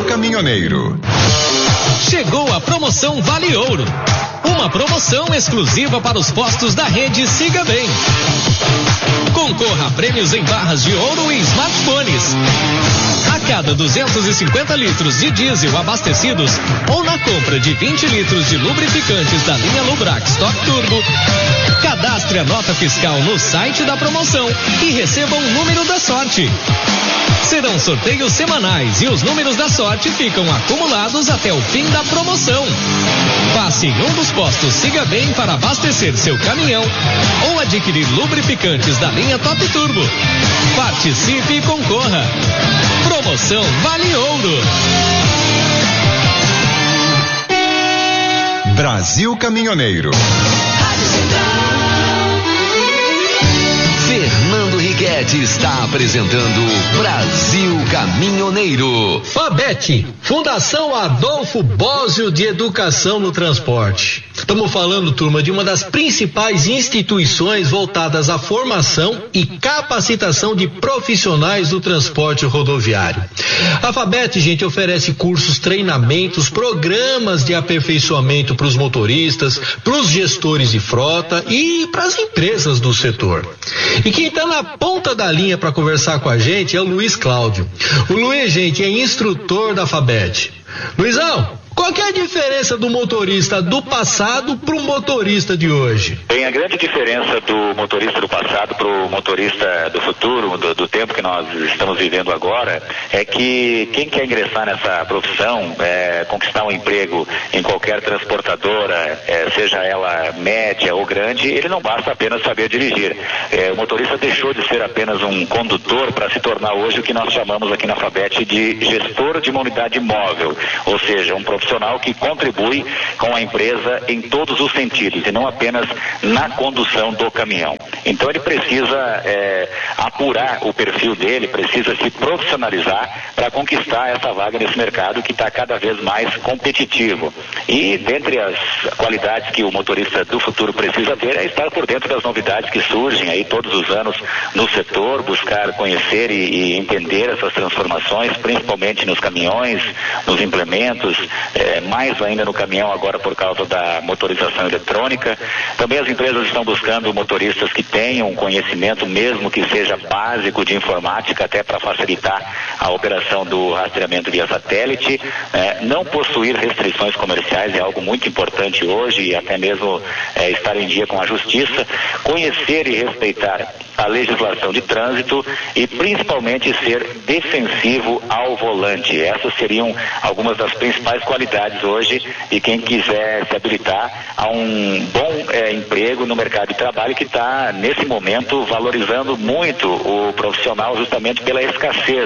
Brasil Caminhoneiro. Chegou a promoção Vale Ouro. Uma promoção exclusiva para os postos da rede Siga Bem. Concorra a prêmios em barras de ouro e smartphones. A cada 250 litros de diesel abastecidos ou na compra de 20 litros de lubrificantes da linha Lubrax Top Turbo, cadastre a nota fiscal no site da promoção e receba um número da sorte. Serão sorteios semanais e os números da sorte ficam acumulados até o fim da promoção. Passe em um dos postos Siga Bem para abastecer seu caminhão ou adquirir lubrificantes da linha Top Turbo. Participe e concorra. Promoção Vale Ouro. Brasil Caminhoneiro. Fernando Riquetti está apresentando Brasil Caminhoneiro. FABET, Fundação Adolfo Bósio de Educação no Transporte. Estamos falando, turma, de uma das principais instituições voltadas à formação e capacitação de profissionais do transporte rodoviário. A FABET, gente, oferece cursos, treinamentos, programas de aperfeiçoamento para os motoristas, para os gestores de frota e para as empresas do setor. E quem está na ponta da linha para conversar com a gente é o Luiz Cláudio. O Luiz, gente, é instrutor da FABET. Luizão, qual que é a diferença do motorista do passado para o motorista de hoje? Bem, a grande diferença do motorista do passado para o motorista do futuro, do tempo que nós estamos vivendo agora, é que quem quer ingressar nessa profissão, conquistar um emprego em qualquer transportadora, seja ela média ou grande, ele não basta apenas saber dirigir. O motorista deixou de ser apenas um condutor para se tornar hoje o que nós chamamos aqui na FABET de gestor de uma unidade móvel, ou seja, um profissional que contribui com a empresa em todos os sentidos e não apenas na condução do caminhão. Então ele precisa apurar o perfil dele, precisa se profissionalizar para conquistar essa vaga nesse mercado que está cada vez mais competitivo. E dentre as qualidades que o motorista do futuro precisa ter é estar por dentro das novidades que surgem aí todos os anos no setor, buscar conhecer e entender essas transformações, principalmente nos caminhões, nos implementos, mais ainda no caminhão agora por causa da motorização eletrônica. Também as empresas estão buscando motoristas que tenham um conhecimento, mesmo que seja básico, de informática, até para facilitar a operação do rastreamento via satélite. Não possuir restrições comerciais é algo muito importante hoje e até mesmo estar em dia com a justiça. Conhecer e respeitar a legislação de trânsito e principalmente ser defensivo ao volante. Essas seriam algumas das principais qualidades hoje e quem quiser se habilitar a um bom emprego no mercado de trabalho que está nesse momento valorizando muito o profissional justamente pela escassez,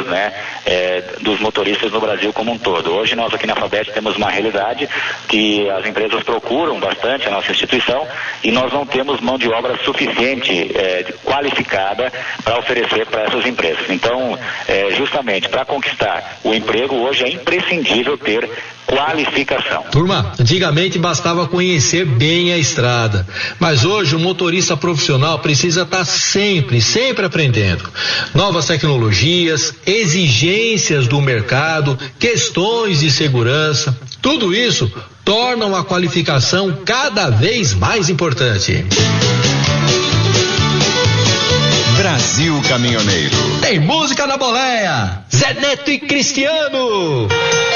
dos motoristas no Brasil como um todo. Hoje nós aqui na FABET temos uma realidade que as empresas procuram bastante a nossa instituição e nós não temos mão de obra suficiente qualificada para oferecer para essas empresas. Então, justamente para conquistar o emprego hoje é imprescindível ter qualificação. Turma, antigamente bastava conhecer bem a estrada, mas hoje o motorista profissional precisa estar sempre aprendendo. Novas tecnologias, exigências do mercado, questões de segurança, tudo isso tornam a qualificação cada vez mais importante. Brasil Caminhoneiro. Tem música na boleia, Zé Neto e Cristiano.